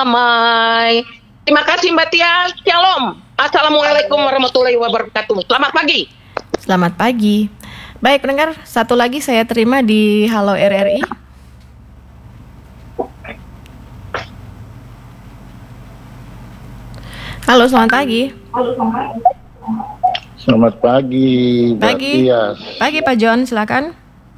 damai. Terima kasih Mbak Tia. Shalom. Assalamualaikum warahmatullahi wabarakatuh. Selamat pagi. Selamat pagi. Baik pendengar, satu lagi saya terima di Halo RRI. Halo, selamat pagi. Selamat pagi, Mbak Tias. Pagi Pak John, silakan.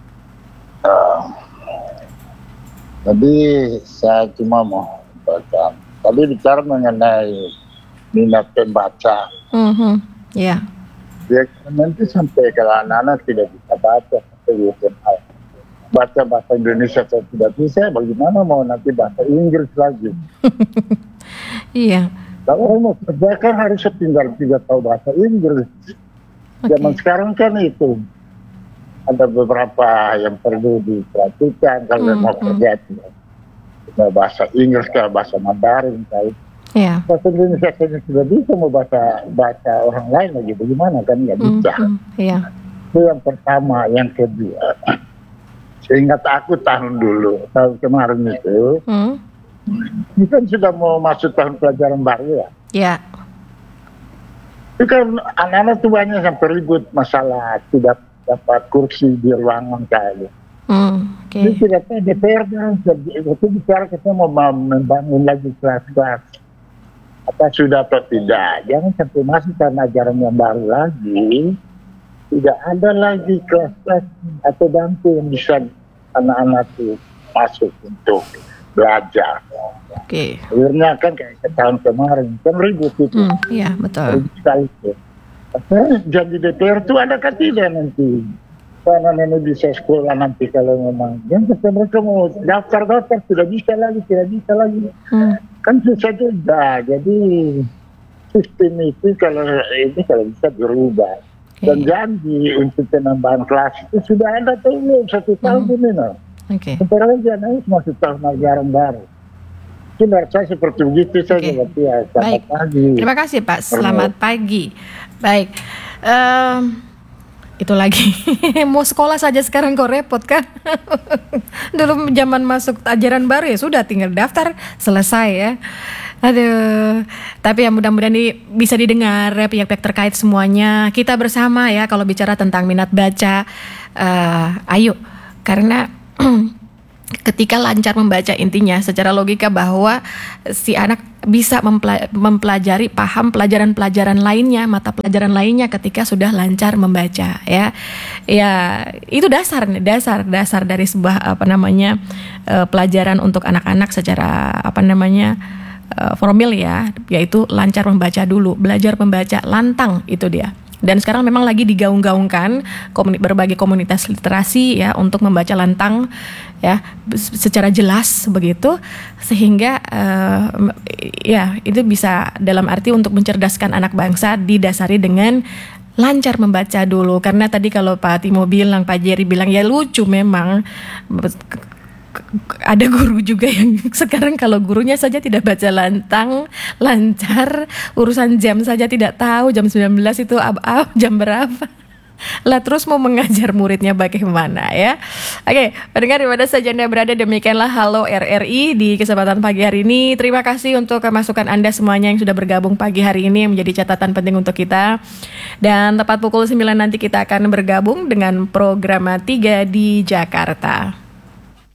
Tadi saya cuma mau baca. Tadi bicara mengenai minat pembaca. Ya. Ya, nanti sampai kalau anak-anak tidak bisa baca sampai SMA. Baca bahasa Indonesia saya tidak bisa, bagaimana mau nanti bahasa Inggris lagi? Iya. Kalau mau kerja kan harus tinggal 3 tahun bahasa Inggris. Zaman sekarang kan itu ada beberapa yang perlu diperhatikan kalau mau kerja itu. Bahasa Inggris ke bahasa Mandarin kayak. Yeah. Bahasa Indonesia saya sudah bisa, mau bahasa orang lain lagi bagaimana kan nggak bisa. Yeah. Itu yang pertama. Yang kedua, seingat aku tahun kemarin itu, ini kan sudah mau masuk tahun pelajaran baru ya. Iya. Itu kan anak-anak tuh banyak sampai ribut masalah tidak dapat kursi di ruangan kayak gitu. Ini tidak tahu DPR itu bicara kita mau membangun lagi kelas-kelas. Apa sudah atau tidak? Jangan sampai masuk karena ajaran yang baru lagi. Tidak ada lagi kelas-kelas atau bangku yang bisa anak-anak itu masuk untuk belajar. Oke. Akhirnya kan kayak tahun kemarin kan ribut itu. Iya betul. Ribut sekali itu. Janji DPR itu ada kan tidak nanti? Karena ini bisa sekolah nanti kalau memang. Yang mereka mau daftar tidak bisa lagi. Kan susah juga. Jadi sistem itu kalau bisa dirubah. Dan janji untuk penambahan kelas itu sudah ada tuh 1 tahun ini. Oke. Sekarang jangan masuk tahun ajaran baru. Menurut saya seperti begitu saja. Selamat pagi. Terima kasih Pak. Selamat pagi. Baik. Itu lagi mau sekolah saja sekarang kok repot kan. Dulu zaman masuk ajaran baru ya sudah tinggal daftar selesai ya. Aduh, tapi ya mudah-mudahan ini bisa didengar ya pihak-pihak terkait semuanya. Kita bersama ya kalau bicara tentang minat baca, ayo karena ketika lancar membaca intinya secara logika bahwa si anak bisa mempelajari paham pelajaran-pelajaran lainnya, mata pelajaran lainnya ketika sudah lancar membaca ya. Ya, itu dasar dari sebuah pelajaran untuk anak-anak secara formal ya, yaitu lancar membaca dulu, belajar membaca lantang itu dia. Dan sekarang memang lagi digaung-gaungkan berbagai komunitas literasi ya untuk membaca lantang ya secara jelas begitu sehingga ya itu bisa dalam arti untuk mencerdaskan anak bangsa didasari dengan lancar membaca dulu. Karena tadi kalau Pak Timo bilang, Pak Jerry bilang ya lucu memang ada guru juga yang sekarang kalau gurunya saja tidak baca lantang, lancar, urusan jam saja tidak tahu jam 19 itu jam berapa. Lah terus mau mengajar muridnya bagaimana ya. Oke, pendengar di mana saja Anda berada, demikianlah Halo RRI di kesempatan pagi hari ini. Terima kasih untuk masukan Anda semuanya yang sudah bergabung pagi hari ini yang menjadi catatan penting untuk kita. Dan tepat pukul 9 nanti kita akan bergabung dengan program 3 di Jakarta.